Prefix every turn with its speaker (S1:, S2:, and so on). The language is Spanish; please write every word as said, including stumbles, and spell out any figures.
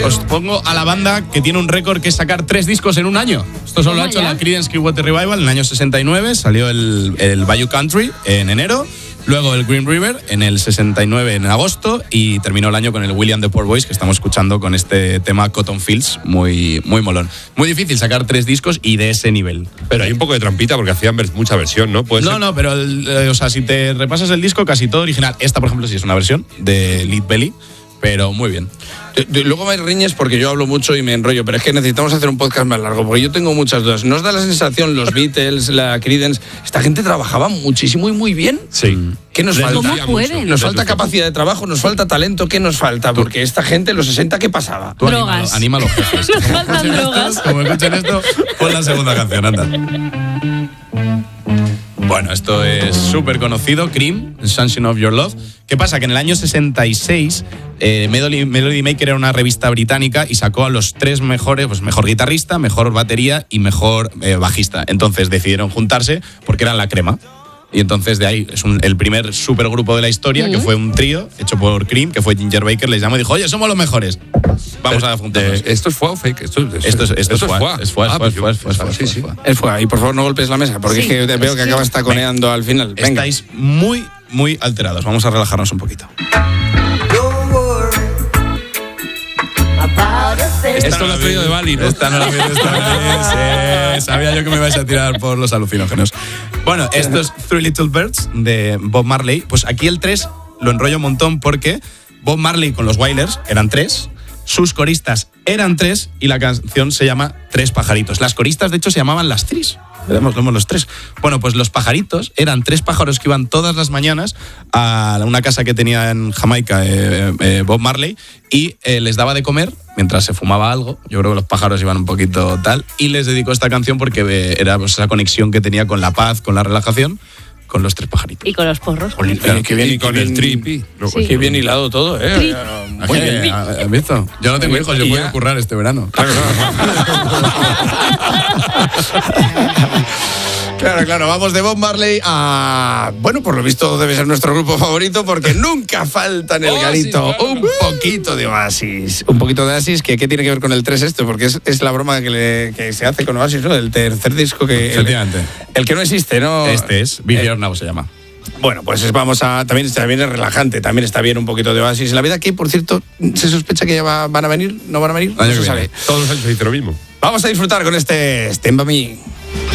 S1: Os pongo a la banda que tiene un récord que es sacar tres discos en un año. Esto solo lo ha hecho ya la Creedence Clearwater Revival en el año sesenta y nueve. Salió el, el Bayou Country en enero. Luego el Green River en el sesenta y nueve en agosto. Y terminó el año con el William the Poor Boys, que estamos escuchando con este tema Cotton Fields. Muy, muy molón. Muy difícil sacar tres discos y de ese nivel.
S2: Pero hay un poco de trampita porque hacían mucha versión, ¿no? ¿Puede
S1: no,
S2: ser?
S1: no, pero el, eh, o sea, si te repasas el disco, casi todo original. Esta, por ejemplo, sí es una versión de Lead Belly, pero muy bien.
S3: Luego me riñes porque yo hablo mucho y me enrollo, pero es que necesitamos hacer un podcast más largo, porque yo tengo muchas dudas. ¿Nos da la sensación, los Beatles, la Creedence, esta gente trabajaba muchísimo y muy bien?
S2: Sí.
S3: ¿Qué nos falta?
S4: ¿Cómo pueden?
S3: Nos falta capacidad de trabajo, nos falta talento, ¿qué nos falta? Porque esta gente, en los sesenta, ¿qué pasaba?
S1: Tú
S4: Drogas.
S1: Anima a los jefes.
S4: Nos faltan drogas.
S1: Como escuchen esto, pon la segunda canción, anda. Bueno, esto es súper conocido, Cream, Sunshine of Your Love. ¿Qué pasa? Que en el año sesenta y seis eh, Melody, Melody Maker era una revista británica y sacó a los tres mejores, pues mejor guitarrista, mejor batería y mejor eh, bajista. Entonces decidieron juntarse porque eran la crema. Y entonces de ahí es un, el primer supergrupo de la historia, mm. que fue un trío hecho por Cream, que fue Ginger Baker, les llamó y dijo, oye, somos los mejores. Vamos a juntarnos.
S2: Eh, ¿Esto es foie o fake? Esto, esto,
S1: esto es, esto
S2: esto
S1: es foie. Es foie,
S2: ah,
S1: es foie, es foie, es foie,
S2: sí, sí.
S3: Es foie. Y por favor no golpes la mesa, porque sí, es que veo es que, que acabas taconeando al final. Venga.
S1: Estáis muy, muy alterados. Vamos a relajarnos un poquito.
S2: Esto lo has traído de Bali, ¿no?
S1: Esta no la vi, esta no la vi. Sí, sabía yo que me ibais a tirar por los alucinógenos. Bueno, esto es Three Little Birds de Bob Marley. Pues aquí el tres lo enrollo un montón porque Bob Marley con los Wailers eran tres, sus coristas eran tres y la canción se llama Tres Pajaritos. Las coristas, de hecho, se llamaban las Tris. Veremos, los tres. Bueno, pues los pajaritos eran tres pájaros que iban todas las mañanas a una casa que tenía en Jamaica eh, eh, Bob Marley y eh, les daba de comer mientras se fumaba algo. Yo creo que los pájaros iban un poquito tal y les dedicó esta canción porque eh, era pues, esa conexión que tenía con la paz, con la relajación, con los tres pajaritos.
S4: Y con los porros.
S3: Oye, claro, qué bien,
S2: y con
S3: bien,
S2: el tripi.
S4: Sí.
S3: Qué bien hilado todo, ¿eh?
S4: Tri.
S3: Muy bien.
S1: ¿Has visto? Yo no tengo hijos, yo voy a currar este verano.
S3: Claro, claro, claro, vamos de Bob Marley a... Bueno, por lo visto debe ser nuestro grupo favorito porque nunca falta en el
S2: Oasis,
S3: garito
S2: claro.
S3: un poquito de Oasis. Un poquito de Oasis, que ¿qué tiene que ver con el tres esto? Porque es, es la broma que, le, que se hace con Oasis, ¿no? El tercer disco que...
S1: Efectivamente.
S3: El, el que no existe, ¿no?
S1: Este es, Be Here
S3: Eh,
S1: Now se llama.
S3: Bueno, pues vamos a... También está bien, es relajante, también está bien un poquito de Oasis en la vida, que por cierto, se sospecha que ya va- van a venir, ¿no van a venir? No
S1: Año
S3: se
S1: que
S3: sabe.
S1: viene.
S2: Todos los años se dice lo mismo.
S3: Vamos a disfrutar con este Stand By Me.